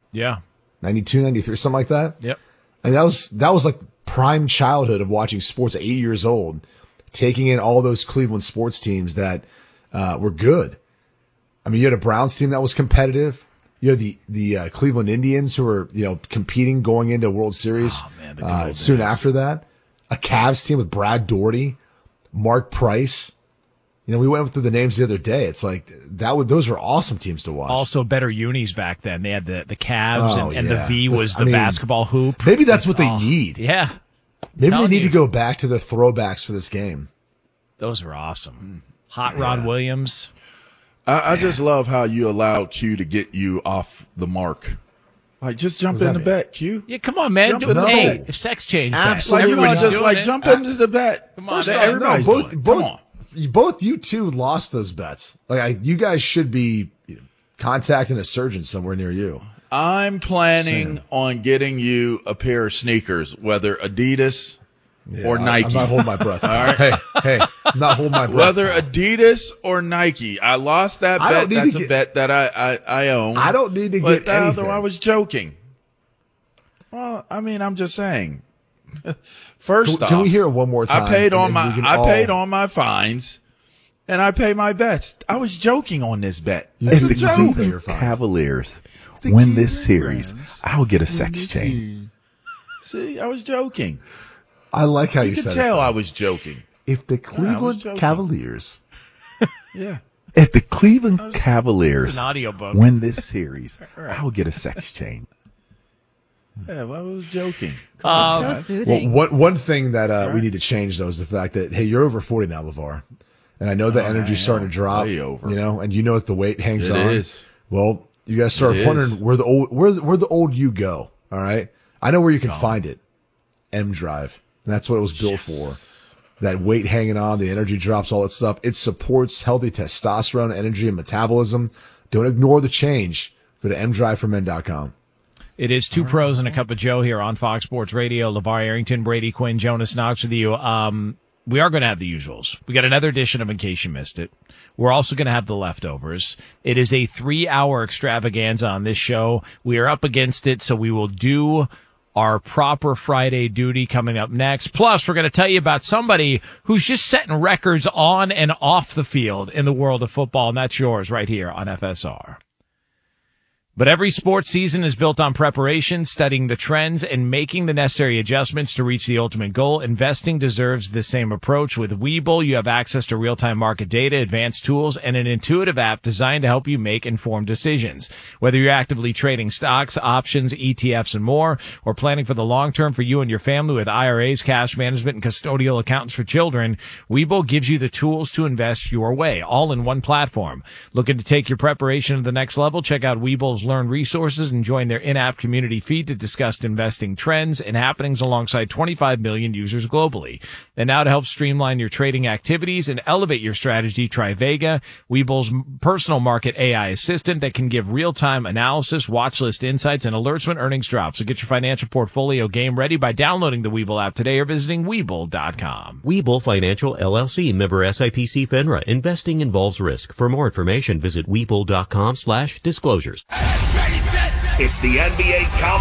Yeah. 92, 93, something like that. Yep. And that was like prime childhood of watching sports at 8 years old, taking in all those Cleveland sports teams that were good. I mean, you had a Browns team that was competitive. You had the Cleveland Indians who were, competing going into World Series soon after that. A Cavs team with Brad Daugherty, Mark Price. We went through the names the other day. It's like those were awesome teams to watch. Also better unis back then. They had the Cavs and the V was the basketball hoop. Maybe that's what they need. Yeah. Maybe they need to go back to the throwbacks for this game. Those were awesome. Hot Rod Williams. I just love how you allowed Q to get you off the mark. Like, just jump in the bet, Q. Yeah, come on, man. Hey, if sex changed, absolutely. Everybody's just like, jump into the bet. Come on, everybody's come on. Both you two lost those bets. Like, you guys should be contacting a surgeon somewhere near you. I'm planning on getting you a pair of sneakers, whether Adidas or Nike. I'm not holding my breath. All right. Hey, I'm not holding my breath. Whether Adidas or Nike. I lost that bet. That's a bet that I own. I don't need to get anything. I was joking. Well, I mean, I'm just saying. First off, can we hear it one more time? I paid on my fines, and I pay my bets. I was joking on this bet. If the Cleveland Cavaliers win this series, I will get a sex change. See, I was joking. I like how you said it. You can tell I was joking. If the Cleveland Cavaliers, if the Cleveland Cavaliers win this series, I will get a sex change. Yeah, well, I was joking. So soothing. Well, one thing that we need to change, though, is the fact that, hey, you're over 40 now, LeVar. And I know the energy's starting to drop, way over. And you know that the weight hangs on. It is. Well, you got to start wondering where the old you go, all right? I know where you can find it. M Drive. And that's what it was built for. That weight hanging on, the energy drops, all that stuff. It supports healthy testosterone, energy, and metabolism. Don't ignore the change. Go to mdriveformen.com. It is Two Pros and a Cup of Joe here on Fox Sports Radio. LeVar Arrington, Brady Quinn, Jonas Knox with you. We are going to have the usuals. We got another edition of In Case You Missed It. We're also going to have the leftovers. It is a 3-hour extravaganza on this show. We are up against it, so we will do our proper Friday duty coming up next. Plus, we're going to tell you about somebody who's just setting records on and off the field in the world of football, and that's yours right here on FSR. But every sports season is built on preparation, studying the trends, and making the necessary adjustments to reach the ultimate goal. Investing deserves the same approach. With Webull, you have access to real-time market data, advanced tools, and an intuitive app designed to help you make informed decisions. Whether you're actively trading stocks, options, ETFs, and more, or planning for the long term for you and your family with IRAs, cash management, and custodial accounts for children, Webull gives you the tools to invest your way, all in one platform. Looking to take your preparation to the next level? Check out Webull's Learn resources and join their in-app community feed to discuss investing trends and happenings alongside 25 million users globally. And now to help streamline your trading activities and elevate your strategy, try Vega, Webull's personal market AI assistant that can give real-time analysis, watch list insights, and alerts when earnings drop. So get your financial portfolio game ready by downloading the Webull app today or visiting Webull.com. Webull Financial LLC, member SIPC FINRA. Investing involves risk. For more information, visit Webull.com/disclosures. It's the NBA